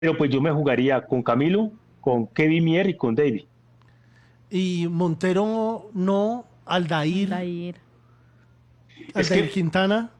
pero pues yo me jugaría con Camilo, con Kevin Mier y con David. Y Montero no, Aldair, Aldair. Es Aldair que Quintana.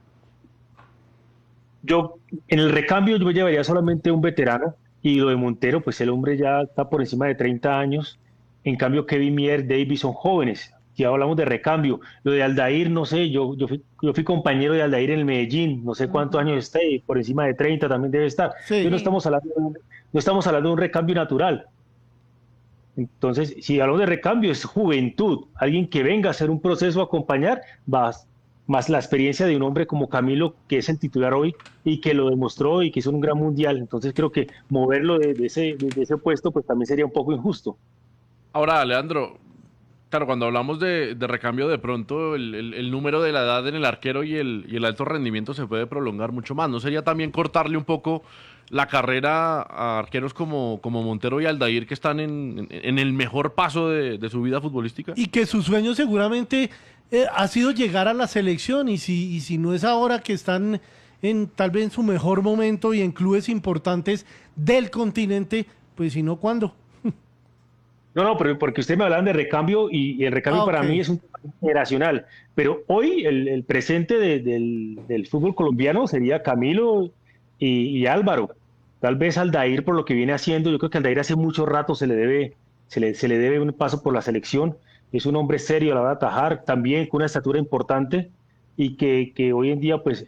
yo, en el recambio yo me llevaría solamente un veterano y lo de Montero, pues el hombre ya está por encima de 30 años. En cambio, Kevin Mier, Davis son jóvenes. Si hablamos de recambio, lo de Aldair, no sé, yo fui compañero de Aldair en el Medellín, no sé cuántos Ujú. años esté, por encima de 30 también debe estar. Entonces Sí. Sí. no estamos hablando de un recambio natural. Entonces, si hablamos de recambio, es juventud, alguien que venga a hacer un proceso a acompañar, más la experiencia de un hombre como Camilo, que es el titular hoy y que lo demostró y que hizo un gran mundial. Entonces, creo que moverlo de ese puesto, pues también sería un poco injusto. Ahora, Leandro, claro, cuando hablamos de recambio, de pronto el número de la edad en el arquero y el alto rendimiento se puede prolongar mucho más. ¿No sería también cortarle un poco la carrera a arqueros como Montero y Aldair, que están en el mejor paso de su vida futbolística? Y que su sueño seguramente ha sido llegar a la selección y si no es ahora que están en tal vez en su mejor momento y en clubes importantes del continente, pues si no, ¿cuándo? No, no, pero porque usted me hablaban de recambio y el recambio Ah, ok. para mí es un tema generacional. Pero hoy el presente del fútbol colombiano sería Camilo y Álvaro. Tal vez Aldair por lo que viene haciendo. Yo creo que Aldair hace mucho rato se le debe un paso por la selección. Es un hombre serio a la hora de atajar, también con una estatura importante y que hoy en día pues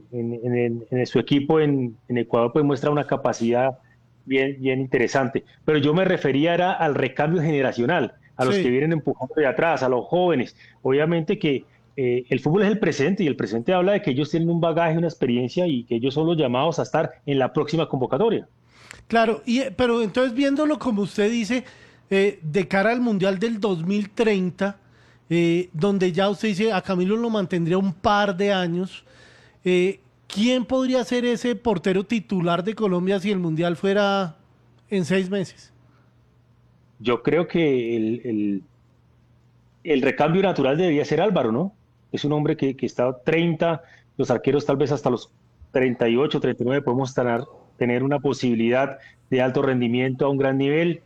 en su equipo en Ecuador pues muestra una capacidad bien, bien interesante. Pero yo me refería era al recambio generacional, a los que Sí. vienen empujando de atrás, a los jóvenes. Obviamente que el fútbol es el presente y el presente habla de que ellos tienen un bagaje, una experiencia y que ellos son los llamados a estar en la próxima convocatoria. Claro, pero entonces viéndolo como usted dice, de cara al Mundial del 2030, donde ya usted dice a Camilo lo mantendría un par de años, ¿quién podría ser ese portero titular de Colombia si el Mundial fuera en 6 meses? Yo creo que el recambio natural debería ser Álvaro, ¿no? Es un hombre que está 30, los arqueros tal vez hasta los 38, 39 podemos tener una posibilidad de alto rendimiento a un gran nivel.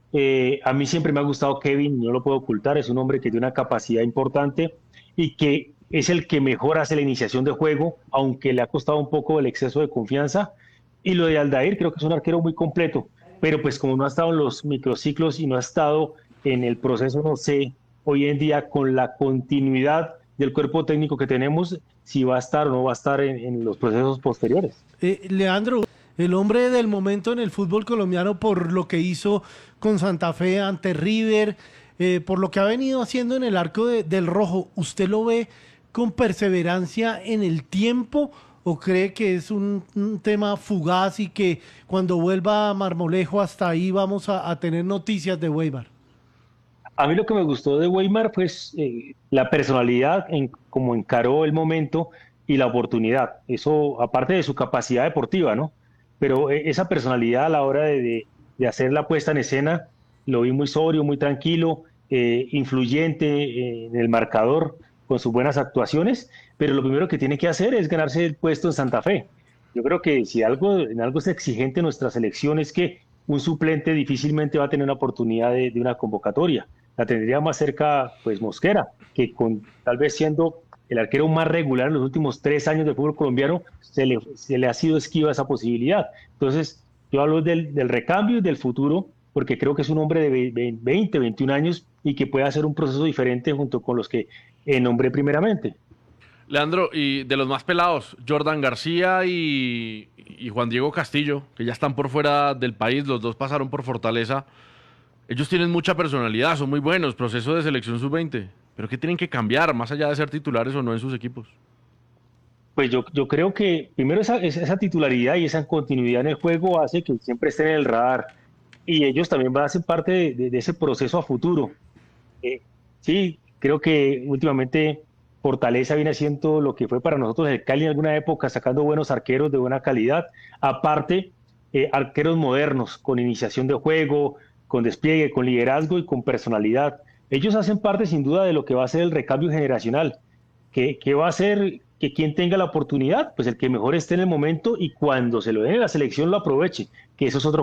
A mí siempre me ha gustado Kevin, no lo puedo ocultar, es un hombre que tiene una capacidad importante y que es el que mejor hace la iniciación de juego, aunque le ha costado un poco el exceso de confianza. Y lo de Aldair, creo que es un arquero muy completo, pero pues como no ha estado en los microciclos y no ha estado en el proceso, no sé, hoy en día con la continuidad del cuerpo técnico que tenemos, si va a estar o no va a estar en los procesos posteriores. Leandro, el hombre del momento en el fútbol colombiano por lo que hizo con Santa Fe ante River, por lo que ha venido haciendo en el arco del Rojo, ¿usted lo ve con perseverancia en el tiempo o cree que es un tema fugaz y que cuando vuelva a Marmolejo hasta ahí vamos a tener noticias de Weimar? A mí lo que me gustó de Weimar fue la personalidad en cómo encaró el momento y la oportunidad. Eso, aparte de su capacidad deportiva, ¿no? Pero esa personalidad a la hora de hacer la puesta en escena, lo vi muy sobrio, muy tranquilo, influyente en el marcador, con sus buenas actuaciones, pero lo primero que tiene que hacer es ganarse el puesto en Santa Fe. Yo creo que si en algo es exigente nuestra selección es que un suplente difícilmente va a tener una oportunidad de una convocatoria. La tendría más cerca, pues Mosquera, que con tal vez siendo el arquero más regular en los últimos 3 años del fútbol colombiano, se le ha sido esquiva esa posibilidad. Entonces, yo hablo del recambio y del futuro, porque creo que es un hombre de 20, 21 años y que puede hacer un proceso diferente junto con los que nombré primeramente. Leandro, y de los más pelados, Jordan García y Juan Diego Castillo, que ya están por fuera del país, los dos pasaron por Fortaleza. Ellos tienen mucha personalidad, son muy buenos, proceso de selección sub-20. Pero ¿qué tienen que cambiar, más allá de ser titulares o no en sus equipos? Pues yo creo que primero esa titularidad y esa continuidad en el juego hace que siempre estén en el radar y ellos también van a ser parte de ese proceso a futuro. Eh, sí, creo que últimamente Fortaleza viene haciendo lo que fue para nosotros el Cali en alguna época, sacando buenos arqueros de buena calidad. Aparte, arqueros modernos, con iniciación de juego, con despliegue, con liderazgo y con personalidad. Ellos hacen parte sin duda de lo que va a ser el recambio generacional. ¿Qué va a ser? que quien tenga la oportunidad, pues el que mejor esté en el momento y cuando se lo den en la selección lo aproveche, que eso es otro